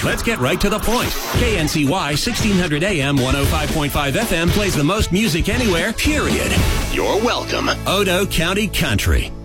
Let's get right to the point. KNCY 1600 AM 105.5 FM plays the most music anywhere, period. You're welcome. Odo County Country.